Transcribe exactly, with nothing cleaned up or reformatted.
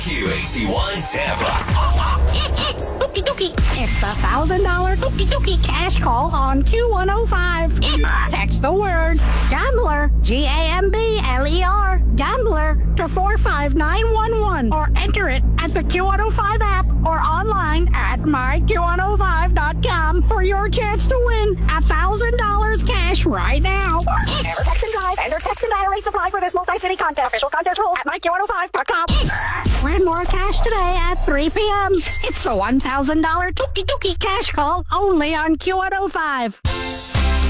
Q eighty-one Tampa. Dookie dookie. It's the one thousand dollars Dookie Dookie cash call on Q one oh five. Text the word GAMBLER, G A M B L E R, GAMBLER, to four five nine one one or enter it at the Q one oh five app or online at my q one oh five dot com for your chance to win one thousand dollars cash right now. Never text and drive. Enter text and dial rates apply for this multi-city contest. Official contest rules at my q one oh five dot com. Win more cash today at three p.m. It's the one thousand dollars Dookie Dookie cash call only on Q one oh five.